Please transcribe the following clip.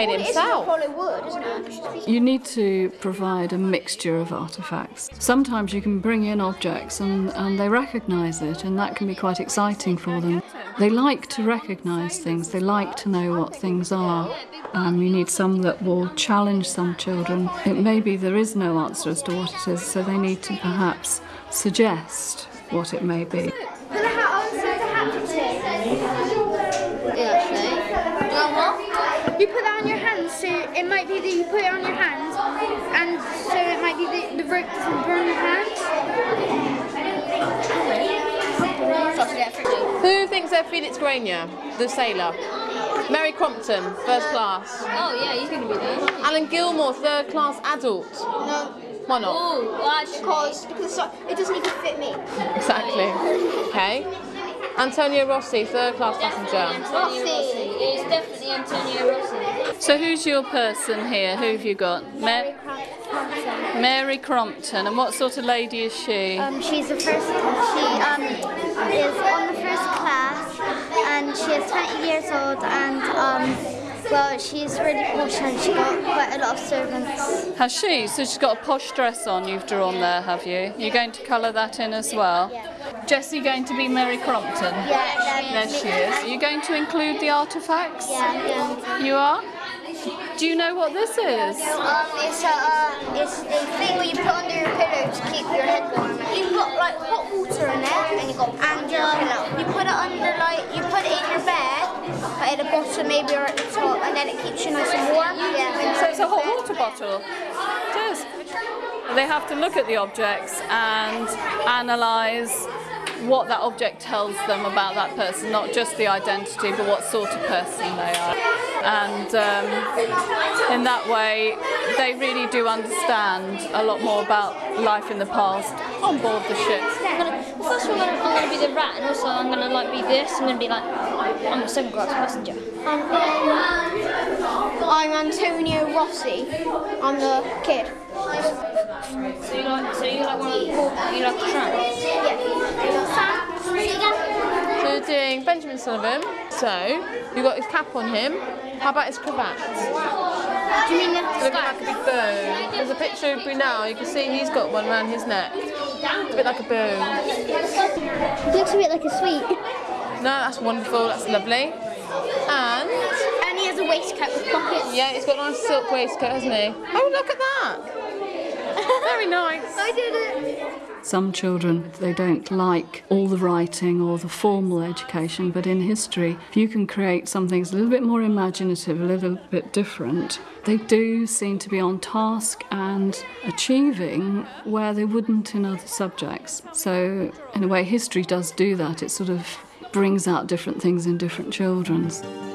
made it himself. Hollow wood, isn't it? You need to provide a mixture of artefacts. Sometimes you can bring in objects and they recognise it, and that can be quite exciting for them. They like to recognise things, they like to know what things are. You need some that will challenge some children. It may be there is no answer as to what it is, so they need to perhaps suggest what it may be. Put the hat on so the hat fits in. Yeah, actually. Do you want what? You put that on your hands, so it might be that you put it on your hands, and so it might be that the rope doesn't burn your hands. Who thinks they're Felix Granger, the sailor? Mary Crompton, first class. Oh yeah, he's going to be there. Alan Gilmore, third class adult. No. Why not? Oh, Because it doesn't even fit me. Exactly. Okay. Antonio Rossi, third class passenger. Rossi. It's definitely Antonio Rossi. So who's your person here? Who have you got? Mary Crompton. And what sort of lady is she? She's the first. She is on the first class, and she is 20 years old, and well, she's really posh, and she's got quite a lot of servants. Has she? So she's got a posh dress on you've drawn there, have you? You're going to colour that in as well? Yeah. Jessie going to be Mary Crompton? Yeah, There she is. Are you going to include the artefacts? Yeah. You are? Do you know what this is? It's a thing where you put under your pillow to keep your head warm. You've got like hot water in it, and you put it under, like you put it in your bed, at the bottom maybe or at the top, and then it keeps you nice and warm. Yeah. So it's a hot water bottle? It is. They have to look at the objects and analyse what that object tells them about that person, not just the identity, but what sort of person they are. And in that way, they really do understand a lot more about life in the past on board the ship. First of all, I'm going to be the rat, and also I'm going to be this. I'm going to be like, I'm a second class passenger. I'm Antonio Rossi. I'm the kid. So you like one of the poor, you like the tramp? So you're doing Benjamin Sullivan. So you've got his cap on him. How about his cravat? Do you mean the Looking like a big bow. There's a picture of Brunel. You can see he's got one around his neck. It's a bit like a bow. It looks a bit like a sweet. No, that's wonderful. That's lovely. And he has a waistcoat with pockets. yeah, he's got a nice silk waistcoat, hasn't he? Oh, look at that. Very nice. I did it. Some children, they don't like all the writing or the formal education, but in history, if you can create something that's a little bit more imaginative, a little bit different, they do seem to be on task and achieving where they wouldn't in other subjects. So, in a way, history does do that. It sort of brings out different things in different children.